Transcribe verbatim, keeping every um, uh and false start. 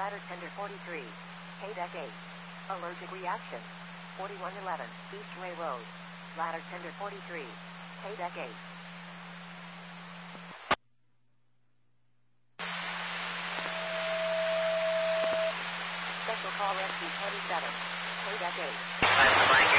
ladder tender forty-three. K-Deck eight. Allergic reaction. forty-one eleven, East Ray Road. Ladder tender forty-three. K-Deck eight. Special call rescue twenty-seven. K-Deck eight.